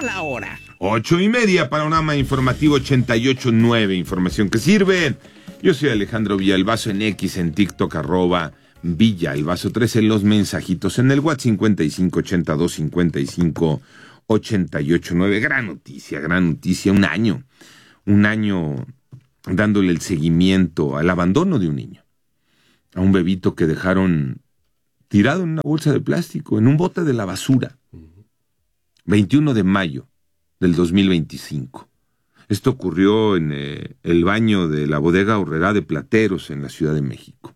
la hora. 8:30, Panorama Informativo 88.9, información que sirve. Yo soy Alejandro Villalbazo en X, en TikTok, @Villalbazo 13, en los mensajitos, en el WhatsApp 5582558889. Gran noticia, un año dándole el seguimiento al abandono de un niño, a un bebito que dejaron tirado en una bolsa de plástico, en un bote de la basura. 21 de mayo del 2025. Esto ocurrió en el baño de la bodega Aurrerá de Plateros, en la Ciudad de México.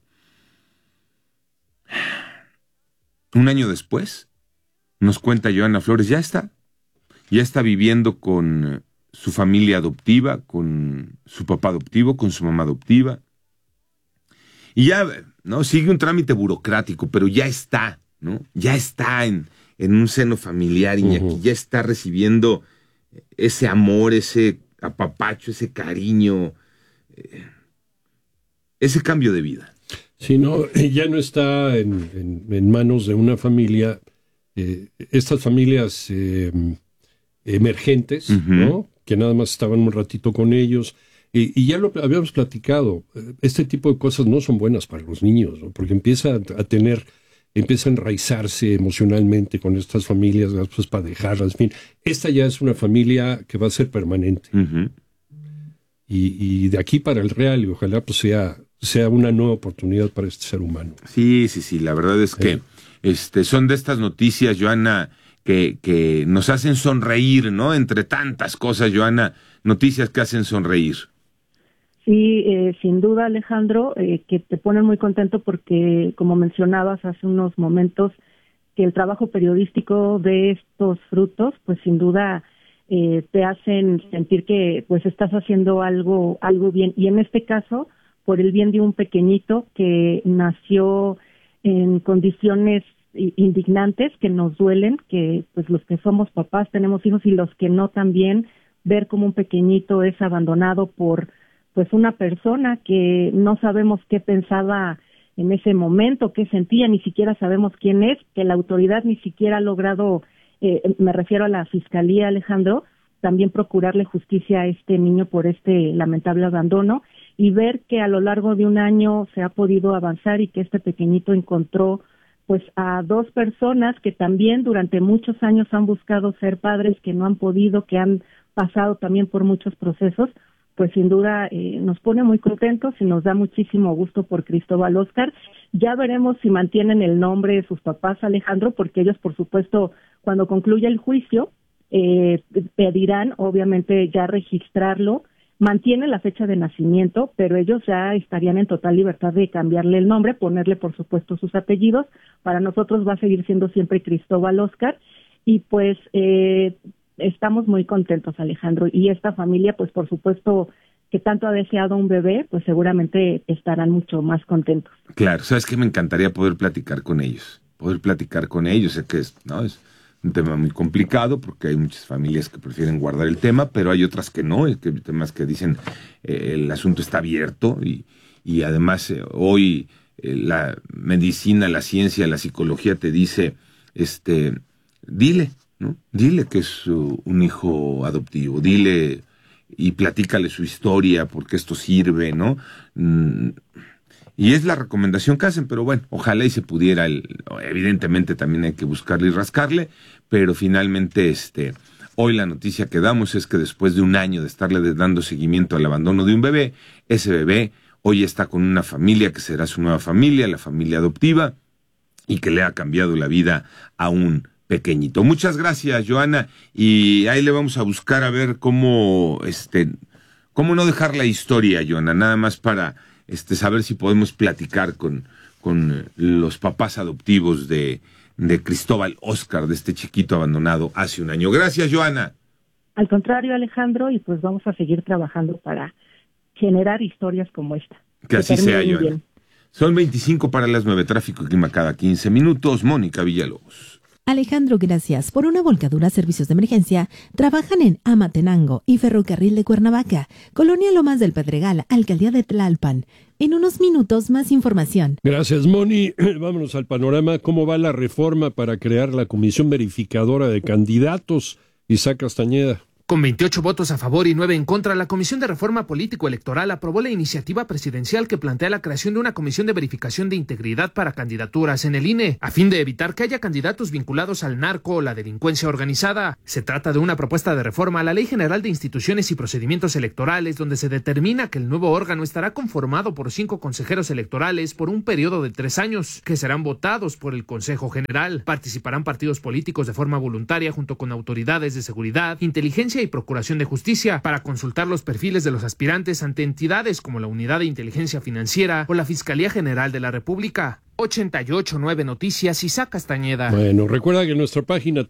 Un año después, nos cuenta Joana Flores, ya está viviendo con su familia adoptiva, con su papá adoptivo, con su mamá adoptiva. Y ya, ¿no? Sigue un trámite burocrático, pero ya está, ¿no? Ya está en un seno familiar, Iñaki, ya está recibiendo ese amor, ese apapacho, ese cariño, ese cambio de vida. Sí, no, ya no está en manos de una familia, estas familias emergentes, ¿no? Que nada más estaban un ratito con ellos, y ya lo habíamos platicado, este tipo de cosas no son buenas para los niños, ¿no? Porque empieza a enraizarse emocionalmente con estas familias, después para dejarlas, en fin. Esta ya es una familia que va a ser permanente. Y de aquí para el real, y ojalá pues sea una nueva oportunidad para este ser humano. Sí, la verdad es que son de estas noticias, Joana, que nos hacen sonreír, ¿no? Entre tantas cosas, Joana, noticias que hacen sonreír. Sí, sin duda, Alejandro, que te ponen muy contento porque, como mencionabas hace unos momentos, que el trabajo periodístico de estos frutos, pues sin duda te hacen sentir que pues estás haciendo algo bien. Y en este caso, por el bien de un pequeñito que nació en condiciones indignantes, que nos duelen, que pues los que somos papás tenemos hijos y los que no también, ver cómo un pequeñito es abandonado por pues una persona que no sabemos qué pensaba en ese momento, qué sentía, ni siquiera sabemos quién es, que la autoridad ni siquiera ha logrado, me refiero a la Fiscalía, Alejandro, también procurarle justicia a este niño por este lamentable abandono, y ver que a lo largo de un año se ha podido avanzar y que este pequeñito encontró pues a dos personas que también durante muchos años han buscado ser padres, que no han podido, que han pasado también por muchos procesos. Pues sin duda nos pone muy contentos y nos da muchísimo gusto por Cristóbal Óscar. Ya veremos si mantienen el nombre de sus papás, Alejandro, porque ellos, por supuesto, cuando concluya el juicio, pedirán, obviamente, ya registrarlo. Mantienen la fecha de nacimiento, pero ellos ya estarían en total libertad de cambiarle el nombre, ponerle, por supuesto, sus apellidos. Para nosotros va a seguir siendo siempre Cristóbal Óscar. Y pues estamos muy contentos, Alejandro, y esta familia, pues por supuesto que tanto ha deseado un bebé, pues seguramente estarán mucho más contentos. Claro, sabes que me encantaría poder platicar con ellos, sé que es un tema muy complicado porque hay muchas familias que prefieren guardar el tema, pero hay otras que no, hay temas que dicen el asunto está abierto y además hoy la medicina, la ciencia, la psicología te dice, dile, ¿no? Dile que es un hijo adoptivo, dile y platícale su historia, porque esto sirve, ¿no? Y es la recomendación que hacen, pero bueno, ojalá y se pudiera, evidentemente también hay que buscarle y rascarle, pero finalmente hoy la noticia que damos es que después de un año de estarle dando seguimiento al abandono de un bebé, ese bebé hoy está con una familia que será su nueva familia, la familia adoptiva, y que le ha cambiado la vida a un pequeñito. Muchas gracias, Joana, y ahí le vamos a buscar a ver cómo no dejar la historia, Joana, nada más para saber si podemos platicar con los papás adoptivos de Cristóbal Óscar, de este chiquito abandonado hace un año. Gracias, Joana. Al contrario, Alejandro, y pues vamos a seguir trabajando para generar historias como esta. Que así sea, Joana. Son 25 para las 9, tráfico y clima cada 15 minutos. Mónica Villalobos. Alejandro, gracias. Por una volcadura, servicios de emergencia trabajan en Amatenango y Ferrocarril de Cuernavaca, Colonia Lomas del Pedregal, Alcaldía de Tlalpan. En unos minutos, más información. Gracias, Moni. Vámonos al panorama. ¿Cómo va la reforma para crear la Comisión Verificadora de Candidatos? Isaac Castañeda. Con 28 votos a favor y 9 en contra, la Comisión de Reforma Político-Electoral aprobó la iniciativa presidencial que plantea la creación de una comisión de verificación de integridad para candidaturas en el INE, a fin de evitar que haya candidatos vinculados al narco o la delincuencia organizada. Se trata de una propuesta de reforma a la Ley General de Instituciones y Procedimientos Electorales, donde se determina que el nuevo órgano estará conformado por 5 consejeros electorales por un periodo de 3 años, que serán votados por el Consejo General. Participarán partidos políticos de forma voluntaria junto con autoridades de seguridad, inteligencia y Procuración de Justicia para consultar los perfiles de los aspirantes ante entidades como la Unidad de Inteligencia Financiera o la Fiscalía General de la República. 88.9 Noticias, Isaac Castañeda. Bueno, recuerda que en nuestra página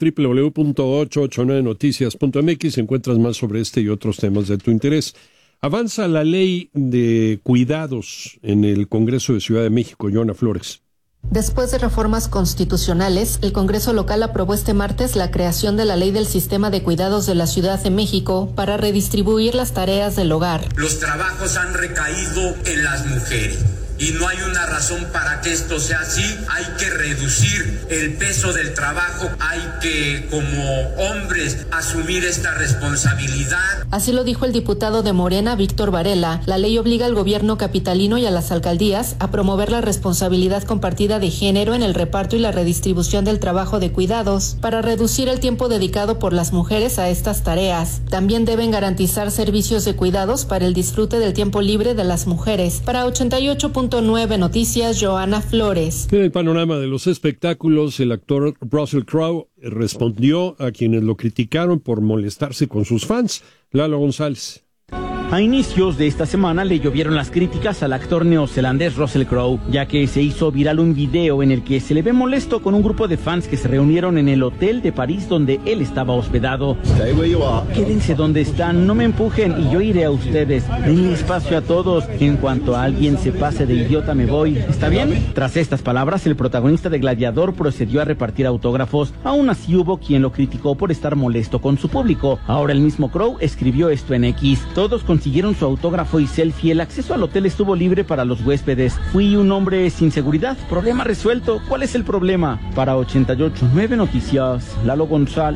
www.889noticias.mx encuentras más sobre este y otros temas de tu interés. Avanza la ley de cuidados en el Congreso de Ciudad de México, Joana Flores. Después de reformas constitucionales, el Congreso local aprobó este martes la creación de la Ley del Sistema de Cuidados de la Ciudad de México para redistribuir las tareas del hogar. Los trabajos han recaído en las mujeres y no hay una razón para que esto sea así. Hay que reducir el peso del trabajo, hay que, como hombres, asumir esta responsabilidad. Así lo dijo el diputado de Morena, Víctor Varela. La ley obliga al gobierno capitalino y a las alcaldías a promover la responsabilidad compartida de género en el reparto y la redistribución del trabajo de cuidados, para reducir el tiempo dedicado por las mujeres a estas tareas. También deben garantizar servicios de cuidados para el disfrute del tiempo libre de las mujeres. Para 88.9 Noticias, Joana Flores. En el panorama de los espectáculos, el actor Russell Crowe respondió a quienes lo criticaron por molestarse con sus fans. Lalo González. A inicios de esta semana le llovieron las críticas al actor neozelandés Russell Crowe, ya que se hizo viral un video en el que se le ve molesto con un grupo de fans que se reunieron en el hotel de París donde él estaba hospedado. Quédense donde están, no me empujen y yo iré a ustedes. Denle espacio a todos. En cuanto a alguien se pase de idiota me voy. ¿Está bien? Tras estas palabras, el protagonista de Gladiador procedió a repartir autógrafos. Aún así hubo quien lo criticó por estar molesto con su público. Ahora el mismo Crowe escribió esto en X. Todos consiguieron su autógrafo y selfie. El acceso al hotel estuvo libre para los huéspedes. Fui un hombre sin seguridad. Problema resuelto. ¿Cuál es el problema? Para 88.9 Noticias, Lalo González.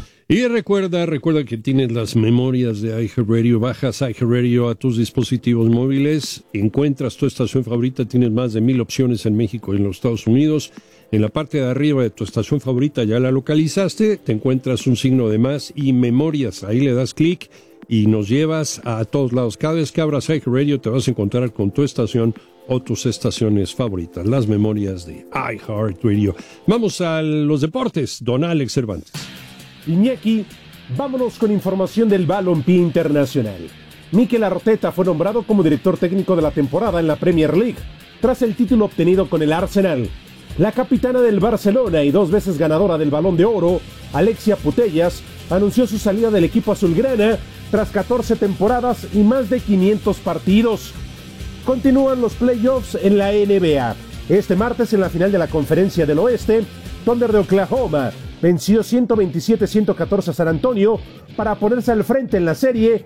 Y recuerda que tienes las memorias de iHeartRadio. Bajas iHeartRadio a tus dispositivos móviles. Encuentras tu estación favorita. Tienes más de 1,000 opciones en México y en los Estados Unidos. En la parte de arriba de tu estación favorita ya la localizaste. Te encuentras un signo de más y memorias. Ahí le das clic y nos llevas a todos lados. Cada vez que abras iHeartRadio te vas a encontrar con tu estación o tus estaciones favoritas, las memorias de iHeartRadio. Vamos a los deportes, don Alex Cervantes. Iñaki, vámonos con información del balompié internacional. Mikel Arteta fue nombrado como director técnico de la temporada en la Premier League, tras el título obtenido con el Arsenal. La capitana del Barcelona y 2 veces ganadora del Balón de Oro, Alexia Putellas, anunció su salida del equipo azulgrana tras 14 temporadas y más de 500 partidos. Continúan los playoffs en la NBA. Este martes, en la final de la Conferencia del Oeste, Thunder de Oklahoma venció 127-114 a San Antonio para ponerse al frente en la serie,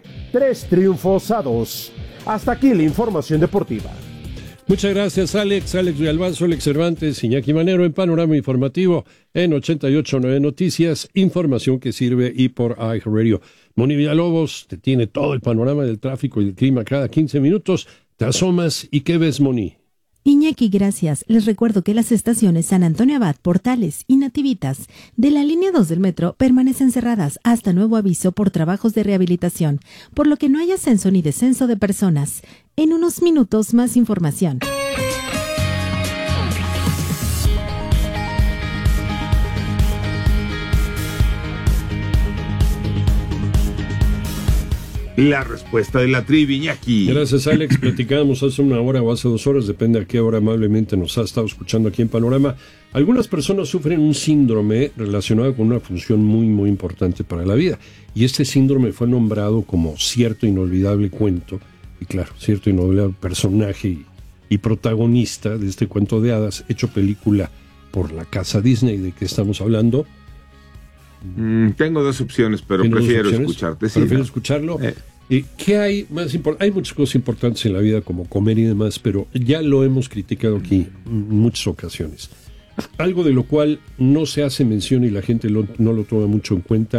3-2. Hasta aquí la información deportiva. Muchas gracias, Alex Villalbazo, Alex Cervantes, Iñaki Manero en Panorama Informativo en 88.9 Noticias, información que sirve y por iHeartRadio. Moni Villalobos te tiene todo el panorama del tráfico y el clima cada 15 minutos. Te asomas y ¿qué ves, Moni? Iñaki, gracias. Les recuerdo que las estaciones San Antonio Abad, Portales y Nativitas de la línea 2 del metro permanecen cerradas hasta nuevo aviso por trabajos de rehabilitación, por lo que no hay ascenso ni descenso de personas. En unos minutos más información. La respuesta de la trivia, Iñaki. Gracias, Alex. Platicábamos hace 1 hora o hace 2 horas, depende a qué hora amablemente nos ha estado escuchando aquí en Panorama. Algunas personas sufren un síndrome relacionado con una función muy, muy importante para la vida. Y este síndrome fue nombrado como cierto inolvidable cuento. Y claro, cierto inolvidable personaje y protagonista de este cuento de hadas, hecho película por la casa Disney. ¿De qué estamos hablando? Tengo 2 opciones, pero prefiero escucharte. Sí, ¿Prefiero escucharlo? ¿Qué hay más importante? Hay muchas cosas importantes en la vida como comer y demás, pero ya lo hemos criticado aquí en muchas ocasiones. Algo de lo cual no se hace mención y la gente no lo toma mucho en cuenta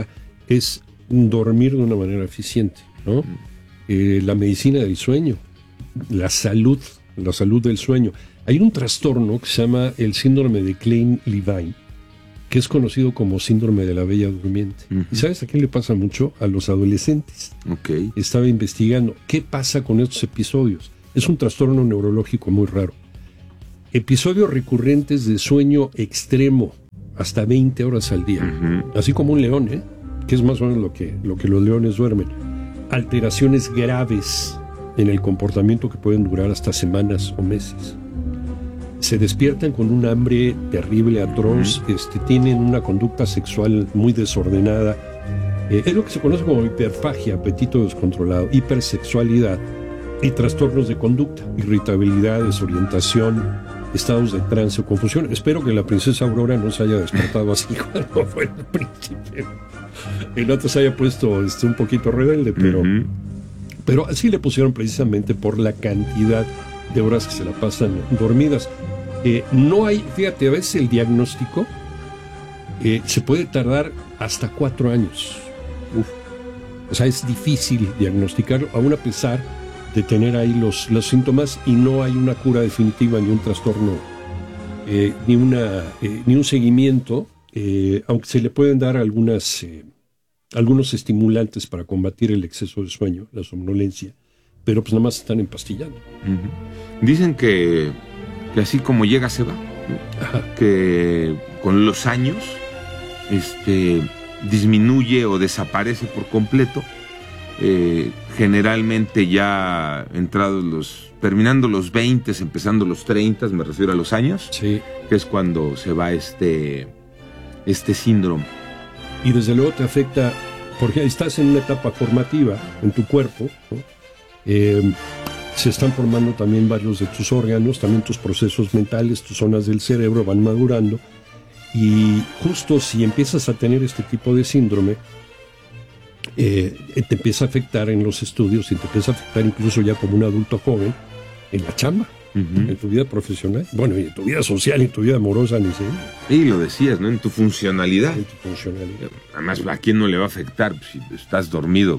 es dormir de una manera eficiente, ¿no? La medicina del sueño, la salud del sueño. Hay un trastorno que se llama el síndrome de Klein-Levine, que es conocido como síndrome de la bella durmiente. ¿Y sabes a quién le pasa mucho? A los adolescentes. Okay. Estaba investigando qué pasa con estos episodios. Es un trastorno neurológico muy raro. Episodios recurrentes de sueño extremo, hasta 20 horas al día. Así como un león, que es más o menos lo que los leones duermen. Alteraciones graves en el comportamiento que pueden durar hasta semanas o meses. Se despiertan con un hambre terrible, atroz, tienen una conducta sexual muy desordenada. Es lo que se conoce como hiperfagia, apetito descontrolado, hipersexualidad y trastornos de conducta, irritabilidad, desorientación, estados de trance o confusión. Espero que la princesa Aurora no se haya despertado así cuando fue el príncipe. El otro se haya puesto un poquito rebelde, pero así le pusieron precisamente por la cantidad de horas que se la pasan dormidas. No hay, fíjate, a veces el diagnóstico se puede tardar hasta 4 años. O sea, es difícil diagnosticarlo, aún a pesar de tener ahí los síntomas, y no hay una cura definitiva, ni un trastorno, ni un seguimiento, aunque se le pueden dar algunos estimulantes para combatir el exceso de sueño, la somnolencia, pero pues nada más están empastillando. Dicen que así como llega se va, que con los años disminuye o desaparece por completo, generalmente ya terminando los 20, empezando los 30, me refiero a los años, sí, que es cuando se va este síndrome. Y desde luego te afecta, porque estás en una etapa formativa en tu cuerpo, ¿no? Se están formando también varios de tus órganos, también tus procesos mentales, tus zonas del cerebro van madurando, y justo si empiezas a tener este tipo de síndrome, te empieza a afectar en los estudios y te empieza a afectar incluso ya como un adulto joven en la chamba, en tu vida profesional, bueno, y en tu vida social y en tu vida amorosa, ni sé. Y lo decías, ¿no? En tu funcionalidad. En tu funcionalidad. Además, ¿a quién no le va a afectar si estás dormido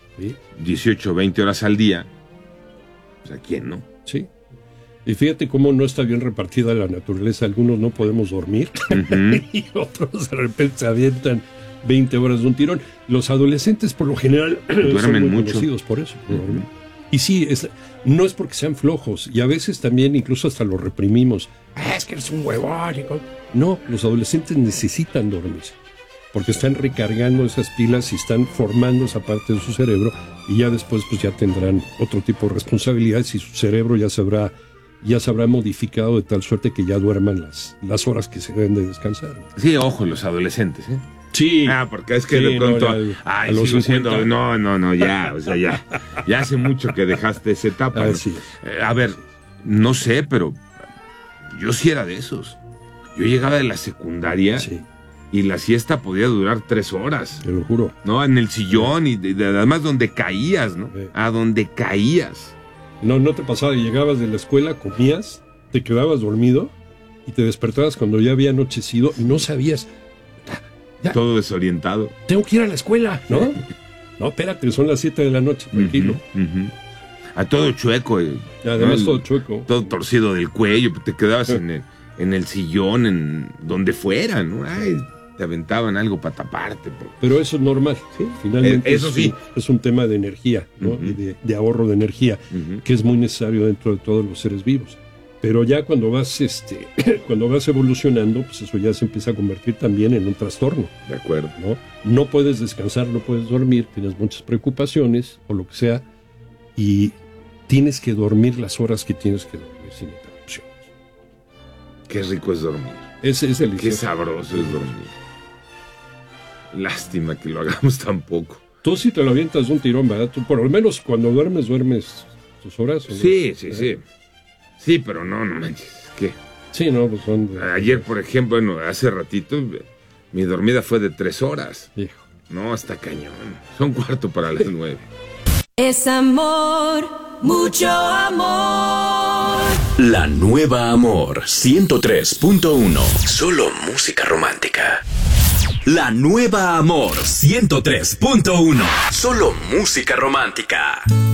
18 o 20 horas al día? Pues, ¿a quién no? Sí. Y fíjate cómo no está bien repartida la naturaleza. Algunos no podemos dormir y otros de repente se avientan 20 horas de un tirón. Los adolescentes por lo general duermen son muy mucho, conocidos por eso. Y sí, no es porque sean flojos, y a veces también incluso hasta los reprimimos. Es que eres un huevón. No, los adolescentes necesitan dormir, porque están recargando esas pilas y están formando esa parte de su cerebro, y ya después pues ya tendrán otro tipo de responsabilidades y su cerebro ya se habrá modificado de tal suerte que ya duerman las horas que se deben de descansar. Sí, ojo, los adolescentes, Sí. Porque es que sí, de pronto, sigo siendo, no, ya, o sea, ya hace mucho que dejaste esa etapa. Sí. A ver, no sé, pero yo sí era de esos. Yo llegaba de la secundaria y la siesta podía durar 3 horas. Te lo juro. ¿No? En el sillón y además donde caías, ¿no? A donde caías. No te pasaba, llegabas de la escuela, comías, te quedabas dormido y te despertabas cuando ya había anochecido y no sabías. Ya. Todo desorientado. Tengo que ir a la escuela, ¿no? No, espérate, son las 7 de la noche, tranquilo. A todo chueco. Además, ¿no? Todo chueco. Todo torcido del cuello, te quedabas en el sillón, en donde fuera, ¿no? Te aventaban algo para taparte. Pero eso es normal, ¿sí? Finalmente eso sí. Es un tema de energía, ¿no? Y de ahorro de energía, que es muy necesario dentro de todos los seres vivos. Pero ya cuando vas evolucionando, pues eso ya se empieza a convertir también en un trastorno. De acuerdo. No puedes descansar, no puedes dormir, tienes muchas preocupaciones o lo que sea, y tienes que dormir las horas que tienes que dormir sin interrupciones. Qué rico es dormir. Es delicioso. Qué sabroso es dormir. Lástima que lo hagamos tan poco. Tú sí te lo avientas de un tirón, ¿verdad? Tú por lo menos cuando duermes tus horas. ¿O no? Sí. Sí, pero no manches, ¿qué? Sí, no, pues son... Ayer, por ejemplo, hace ratito, mi dormida fue de 3 horas. Hijo. No, hasta cañón. Son 8:45. Es amor, mucho amor. La Nueva Amor 103.1. Solo música romántica. La nueva Amor 103.1. Solo música romántica.